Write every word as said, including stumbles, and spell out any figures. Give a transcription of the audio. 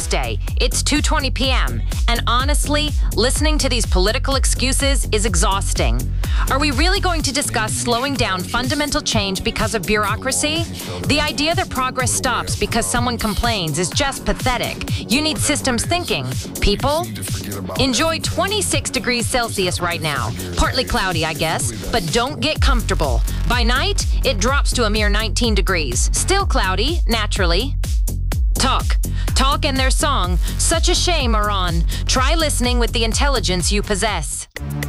Tuesday. It's two twenty p.m. And honestly, listening to these political excuses is exhausting. Are we really going to discuss slowing down fundamental change because of bureaucracy? The idea that progress stops because someone complains is just pathetic. You need systems thinking. People? Enjoy twenty-six degrees Celsius right now. Partly cloudy, I guess, but don't get comfortable. By night, it drops to a mere nineteen degrees. Still cloudy, naturally. Talk. Talk and their song, Such a Shame, are on. Try listening with the intelligence you possess.